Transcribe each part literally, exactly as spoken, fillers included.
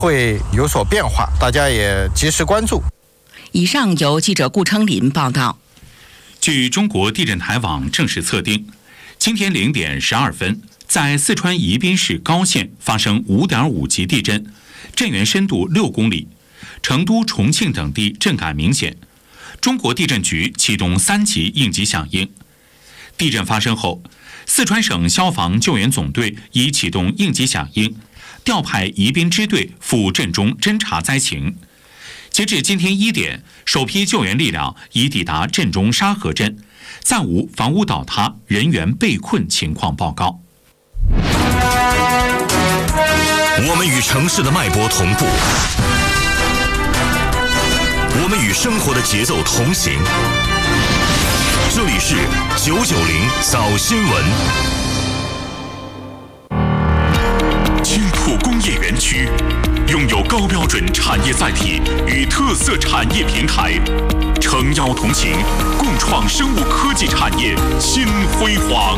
会有所变化，大家也及时关注。 以上由记者顾称林报道。 据中国地震台网正式测定，今天零点十二分，在四川宜宾市高县发生五点五级地震，震源深度六公里，成都、重庆等地震感明显。中国地震局启动三级应急响应。地震发生后，四川省消防救援总队已启动应急响应，调派宜宾支队赴震中侦察灾情。截至今天一点，首批救援力量已抵达震中沙河镇，暂无房屋倒塌、人员被困情况报告。 我们与城市的脉搏同步，我们与生活的节奏同行。这里是九九零早新闻。青浦工业园区拥有高标准产业载体与特色产业平台，诚邀同行，共创生物科技产业新辉煌。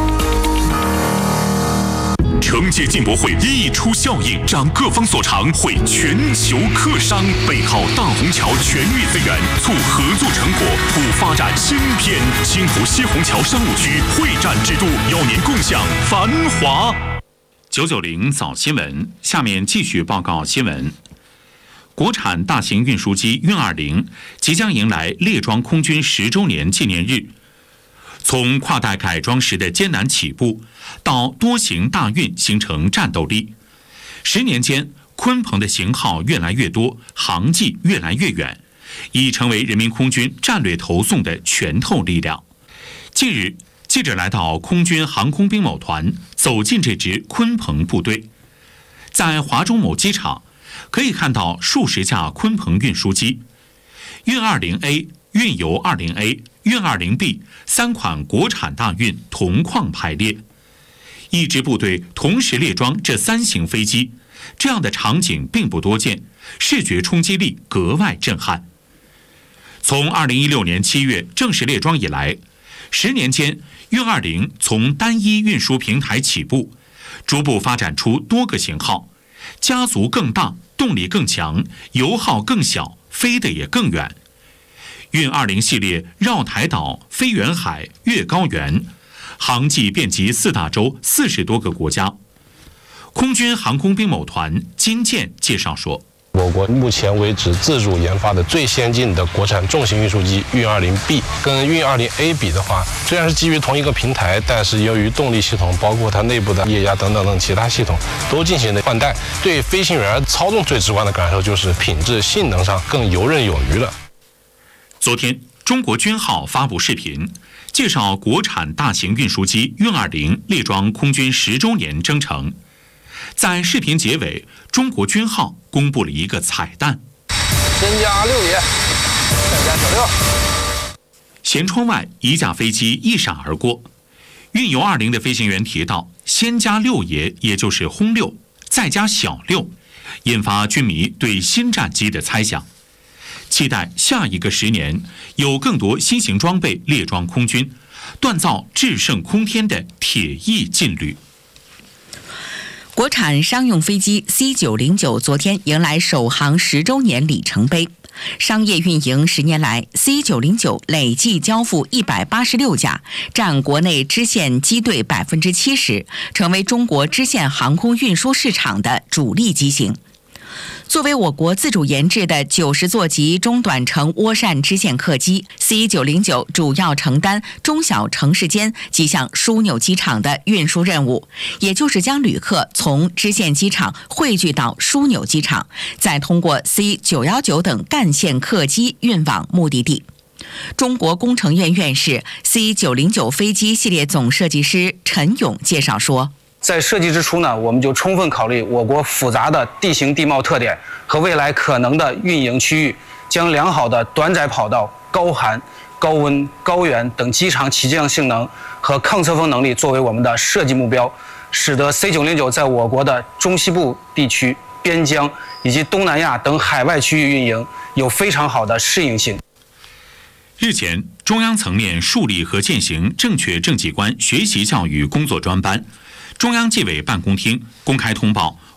承接进博会一出效应，长各方所长，汇全球客商，备号大虹桥全域资源，促合作成果，促发展新篇。青浦西虹桥商务区会展之都，邀您共享繁华。 九九零早新闻，下面继续报告新闻。国产大型运输机运二零即将迎来列装空军十周年纪念日。从跨代改装时的艰难起步，到多型大运形成战斗力，十年间，鲲鹏的型号越来越多，航迹越来越远，已成为人民空军战略投送的拳头力量。近日，记者来到空军航空兵某团，走进这支鲲鹏部队。在华中某机场，可以看到数十架鲲鹏运输机，运 二零 A、运油 二零 A、运 二零 B 三款国产大运同框排列，一支部队同时列装这三型飞机，这样的场景并不多见，视觉冲击力格外震撼。从二零一六年七月正式列装以来，十年间，运二零从单一运输平台起步，逐步发展出多个型号，家族更大，动力更强，油耗更小，飞得也更远。运二零系列绕台岛、飞远海、越高原，航迹遍及四大洲四十多个国家。空军航空兵某团金健介绍说， 我国目前为止自主研发的最先进的国产重型运输机运 二零 B 跟运 二零 A 比的话，虽然是基于同一个平台，但是由于动力系统包括它内部的液压等等等其他系统都进行了换代，对飞行员操纵最直观的感受就是品质性能上更游刃有余了。 昨天，中国军号发布视频，介绍国产大型运输机运二零列装空军十周年征程。在视频结尾，中国军号公布了一个彩蛋： 先加六爷，再加小六。 舷窗外，一架飞机一闪而过。运油二零的飞行员提到，先加六爷，也就是轰六，再加小六，引发军迷对新战机的猜想。期待下一个十年有更多新型装备列装空军，锻造制胜空天的铁翼劲旅。 国产商用飞机 C 九零九 昨天迎来首航十周年里程碑。商业运营十年来 ，C 九零九 累计交付一百八十六架，占国内支线机队百分之七十，成为中国支线航空运输市场的主力机型。作为我国自主研制的九十座级中短程涡扇支线客机 ，C 九零九 主要承担中小城市间几项枢纽机场的运输任务，也就是将旅客从支线机场汇聚到枢纽机场，再通过 C 九一九 等干线客机运往目的地。中国工程院院士、C 九零九 飞机系列总设计师陈勇介绍说， 在设计之初呢，我们就充分考虑我国复杂的地形地貌特点和未来可能的运营区域，将良好的短窄跑道、高寒、高温、高原等机场起降性能和抗侧风能力作为我们的设计目标，使得 C 九零九 在我国的中西部地区、边疆以及东南亚等海外区域运营有非常好的适应性。 日前，中央层面树立和践行正确政绩观学习教育工作专班。中央纪委办公厅公开通报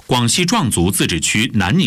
广西壮族自治区南宁